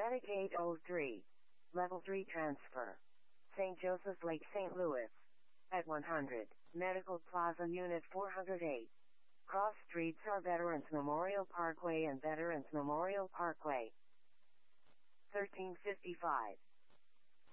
Medicaid 03. Level 3 transfer. St. Joseph's Lake, St. Louis. At 100. Medical Plaza Unit 408. Cross streets are Veterans Memorial Parkway and Veterans Memorial Parkway. 1355.